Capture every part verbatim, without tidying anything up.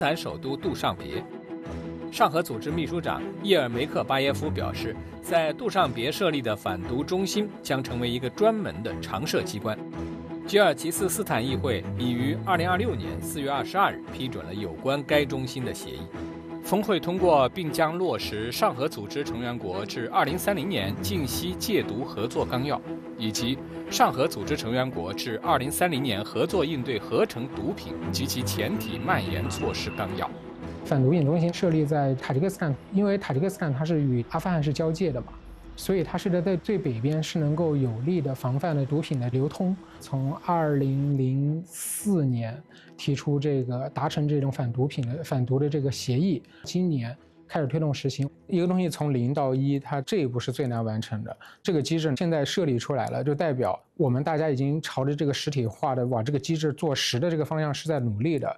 南首都杜尚别。上合组织秘书长叶尔梅克巴耶夫表示，在杜尚别设立的反毒中心将成为一个专门的常设机关。吉尔吉斯斯坦议会已于二零二六年四月二十二日批准了有关该中心的协议。峰会通过并将落实上合组织成员国至二零三零年净息戒毒合作纲要，以及上合组织成员国至二零三零年合作应对合成毒品及其前体蔓延措施纲要。 反毒品中心设立在塔吉克斯坦，因为塔吉克斯坦它是与阿富汗是交界的嘛，所以它是在最北边，是能够有力的防范了毒品的流通。从二零零四年提出这个达成这种反毒品的反毒的这个协议，今年开始推动实行。一个东西从零到一，它这一步是最难完成的。这个机制现在设立出来了，就代表我们大家已经朝着这个实体化的往这个机制做实的这个方向是在努力的。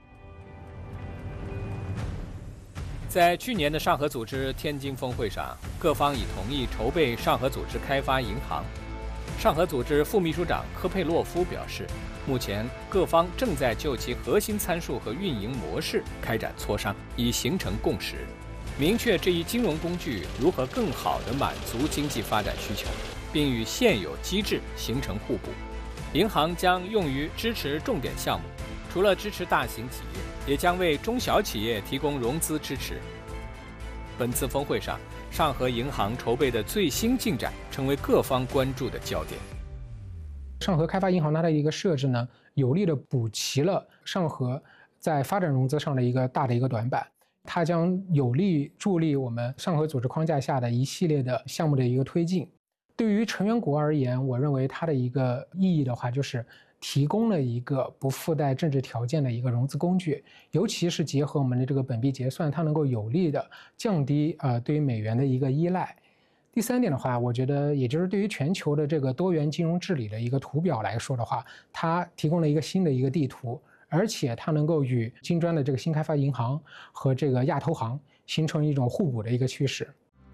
在去年的上合组织天津峰会上，各方已同意筹备上合组织开发银行。上合组织副秘书长科佩洛夫表示，目前各方正在就其核心参数和运营模式开展磋商，以形成共识，明确这一金融工具如何更好地满足经济发展需求，并与现有机制形成互补。银行将用于支持重点项目，除了支持大型企业，也将为中小企业提供融资支持。本次峰会上，上合银行筹备的最新进展成为各方关注的焦点。 上合开发银行它的一个设置呢，有力的补齐了上合在发展融资上的一个大的一个短板，它将有力助力我们上合组织框架下的一系列的项目的一个推进。对于成员国而言，我认为它的一个意义的话，就是提供了一个不附带政治条件的一个融资工具，尤其是结合我们的这个本币结算，它能够有力的降低呃对于美元的一个依赖。第三点的话，我觉得也就是对于全球的这个多元金融治理的一个图表来说的话，它提供了一个新的一个地图，而且它能够与金砖的这个新开发银行和这个亚投行形成一种互补的一个趋势。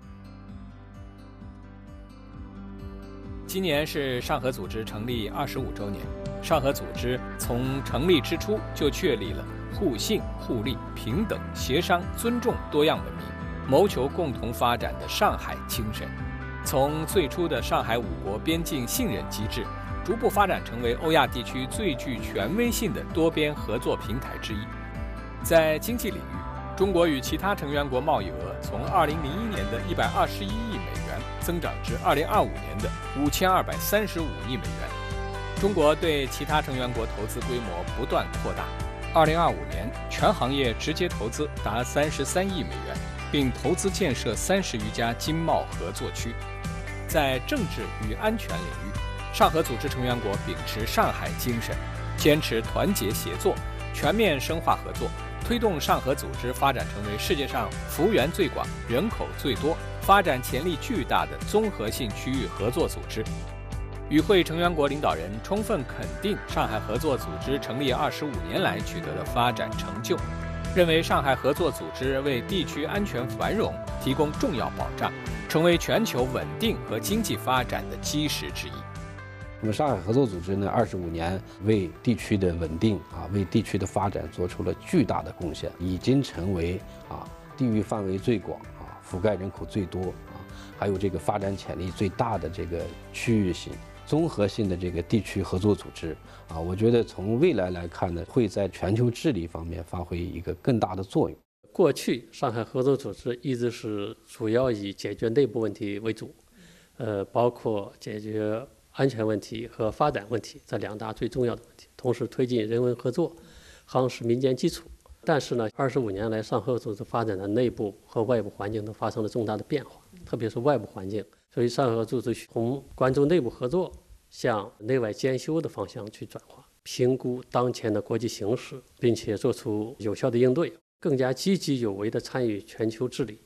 今年是上合组织成立二十五周年。上合组织从成立之初就确立了互信、互利、平等、协商、尊重多样文明，谋求共同发展的上海精神。从最初的上海五国边境信任机制，逐步发展成为欧亚地区最具权威性的多边合作平台之一。在经济领域，中国与其他成员国贸易额从二零零一年的一百二十一亿美元增长至二零二五年的五千二百三十五亿美元。中国对其他成员国投资规模不断扩大，二零二五年全行业直接投资达三十三亿美元，并投资建设三十余家经贸合作区。在政治与安全领域，上合组织成员国秉持上海精神，坚持团结协作，全面深化合作，推动上合组织发展成为世界上幅员最广、人口最多、发展潜力巨大的综合性区域合作组织。与会成员国领导人充分肯定上海合作组织成立二十五年来取得的发展成就，认为上海合作组织为地区安全繁荣提供重要保障，成为全球稳定和经济发展的基石之一。 那么上海合作组织呢，二十五年为地区的稳定啊，为地区的发展做出了巨大的贡献，已经成为啊地域范围最广啊，覆盖人口最多啊，还有这个发展潜力最大的这个区域性、综合性的这个地区合作组织啊，我觉得从未来来看呢，会在全球治理方面发挥一个更大的作用。 过去上海合作组织一直是主要以解决内部问题为主，呃，包括解决安全问题和发展问题这两大最重要的问题，同时推进人文合作，夯实民间基础。但是呢，二十五年来，上合组织发展的内部和外部环境都发生了重大的变化，特别是外部环境。所以，上合组织从关注内部合作向内外兼修的方向去转化，评估当前的国际形势，并且做出有效的应对，更加积极有为地参与全球治理。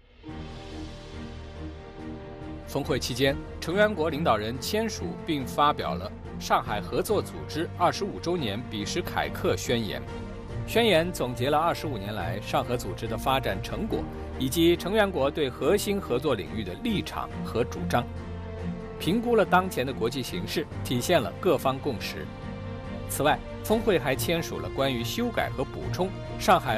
峰会期间，成员国领导人签署并发表了上海合作组织二十五周年比什凯克宣言。宣言总结了二十五年来上合组织的发展成果，以及成员国对核心合作领域的立场和主张，评估了当前的国际形势，体现了各方共识。此外， 峰会还签署了关于修改和补充上海